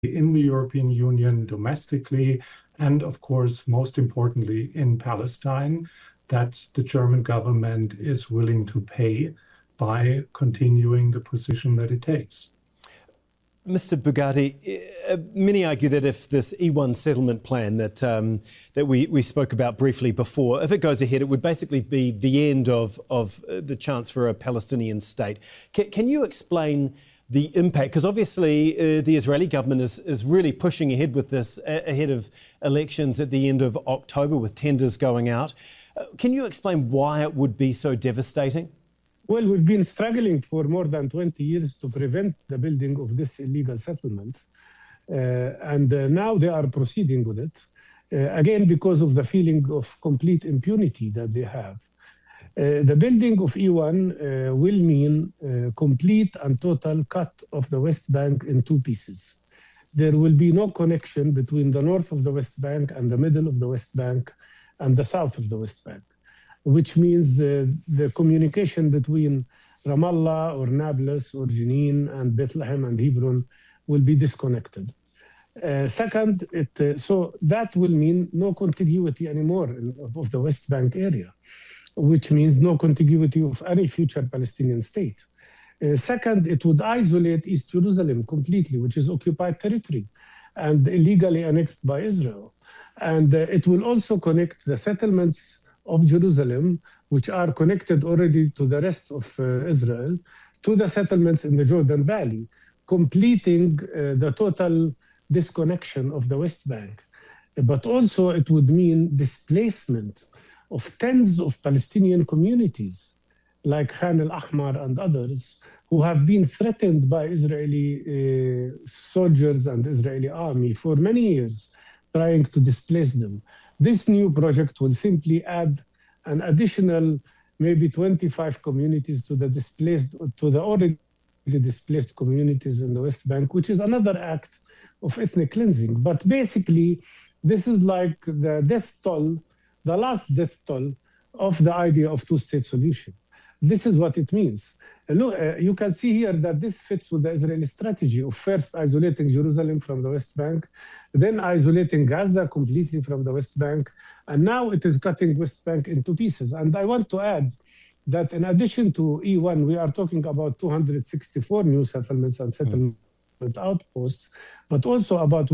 in the European Union, domestically, and of course, most importantly, in Palestine, that the German government is willing to pay by continuing the position that it takes. Mr. Bugatti, many argue that if this E1 settlement plan that we spoke about briefly before, if it goes ahead, it would basically be the end of the chance for a Palestinian state. Can you explain the impact? Because obviously the Israeli government is really pushing ahead with this ahead of elections at the end of October with tenders going out. Can you explain why it would be so devastating? Well, we've been struggling for more than 20 years to prevent the building of this illegal settlement. And now they are proceeding with it, again, because of the feeling of complete impunity that they have. The building of E1 will mean complete and total cut of the West Bank in two pieces. There will be no connection between the north of the West Bank and the middle of the West Bank and the south of the West Bank, which means the communication between Ramallah or Nablus or Jenin and Bethlehem and Hebron will be disconnected. Second, so that will mean no contiguity anymore of the West Bank area, which means no contiguity of any future Palestinian state. Second, it would isolate East Jerusalem completely, which is occupied territory and illegally annexed by Israel. And it will also connect the settlements of Jerusalem, which are connected already to the rest of Israel, to the settlements in the Jordan Valley, completing the total disconnection of the West Bank. But also it would mean displacement of tens of Palestinian communities like Khan al-Ahmar and others who have been threatened by Israeli soldiers and Israeli army for many years, trying to displace them. This new project will simply add an additional maybe 25 communities to the already displaced communities in the West Bank, which is another act of ethnic cleansing. But basically, this is like the death toll, the last death toll of the idea of two-state solution. This is what it means. Look, you can see here that this fits with the Israeli strategy of first isolating Jerusalem from the West Bank, then isolating Gaza completely from the West Bank, and now it is cutting West Bank into pieces. And I want to add that in addition to E1, we are talking about 264 new settlements and settlement outposts, but also about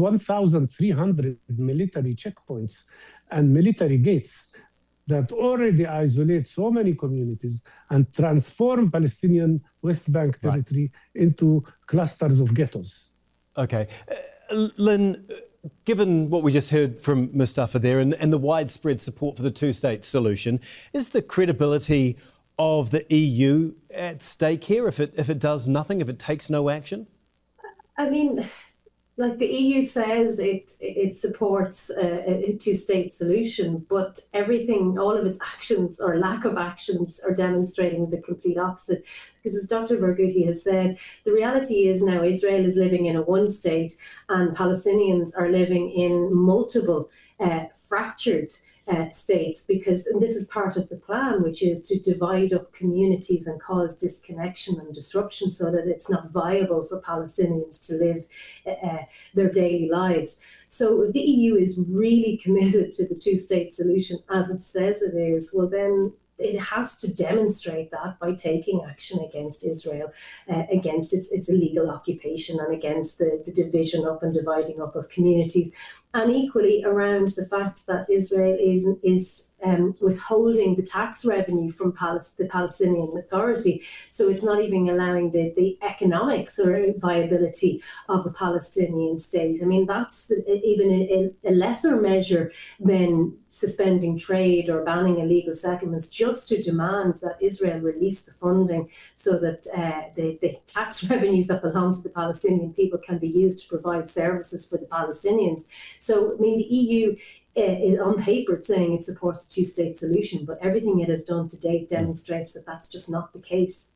1,300 military checkpoints and military gates that already isolate so many communities and transform Palestinian West Bank territory into clusters of ghettos. Okay. Lynn, given what we just heard from Mustafa there and the widespread support for the two-state solution, is the credibility of the EU at stake here if it does nothing, if it takes no action? I mean, like the EU says it supports a two-state solution, but everything, all of its actions or lack of actions are demonstrating the complete opposite. Because as Dr. Barghouti has said, the reality is now Israel is living in a one state and Palestinians are living in multiple fractured states, because and this is part of the plan, which is to divide up communities and cause disconnection and disruption so that it's not viable for Palestinians to live their daily lives. So if the EU is really committed to the two-state solution, as it says it is, well then it has to demonstrate that by taking action against Israel, against its illegal occupation and against the division up and dividing up of communities. And equally around the fact that Israel is withholding the tax revenue from the Palestinian Authority. So it's not even allowing the economics or viability of a Palestinian state. I mean, that's even a lesser measure than suspending trade or banning illegal settlements, just to demand that Israel release the funding so that the tax revenues that belong to the Palestinian people can be used to provide services for the Palestinians. So, I mean, the EU is on paper saying it supports a two-state solution, but everything it has done to date demonstrates that that's just not the case.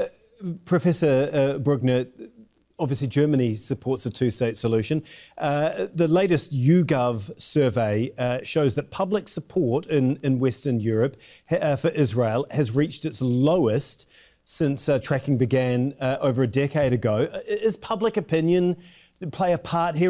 Professor Brugner, obviously Germany supports a two-state solution. The latest YouGov survey shows that public support in Western Europe for Israel has reached its lowest since tracking began over a decade ago. Is public opinion play a part here?